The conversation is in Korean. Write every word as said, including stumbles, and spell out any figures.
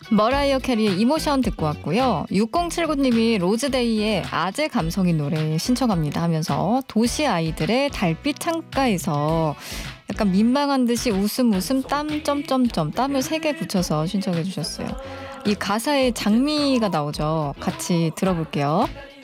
머라이어 캐리의 이모션 듣고 왔고요. 육공칠구님이 로즈데이의 아재 감성인 노래 신청합니다 하면서 도시 아이들의 달빛 창가에서 약간 민망한 듯이 웃음 웃음 땀 점점점 땀을 세 개 붙여서 신청해 주셨어요. 이 가사에 장미가 나오죠. 같이 들어볼게요.